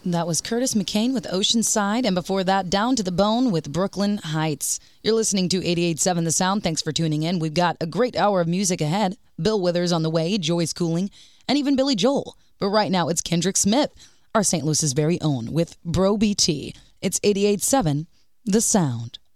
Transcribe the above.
That was Curtis McCain with Oceanside, and before that, Down to the Bone with Brooklyn Heights. You're listening to 88.7 The Sound. Thanks for tuning in. We've got a great hour of music ahead. Bill Withers on the way, Joyce Cooling, and even Billy Joel. But right now, it's Kendrick Smith, our St. Louis's very own, with Bro BT. It's 88.7 The Sound.